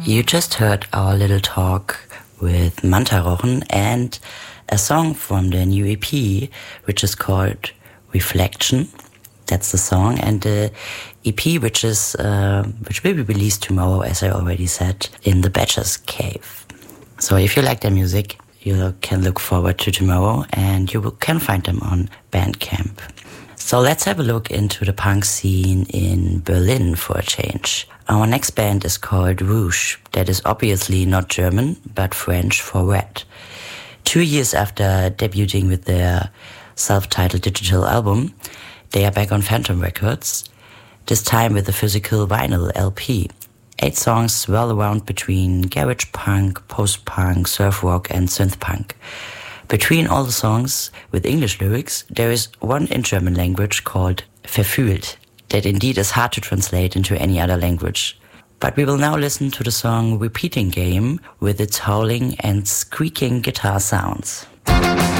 You just heard our little talk with Manta Rochen and a song from the new EP, which is called Reflection. That's the song, and the EP, which will be released tomorrow, as I already said, in the Badger's Cave. So if you like their music, you can look forward to tomorrow, and you can find them on Bandcamp. So let's have a look into the punk scene in Berlin for a change. Our next band is called Rouge. That is obviously not German, but French for red. 2 years after debuting with their self-titled digital album, they are back on Phantom Records, this time with a physical vinyl LP. 8 songs swirl around between garage punk, post-punk, surf rock and synth punk. Between all the songs with English lyrics, there is one in German language called Verfühlt, that indeed is hard to translate into any other language. But we will now listen to the song Repeating Game with its howling and squeaking guitar sounds.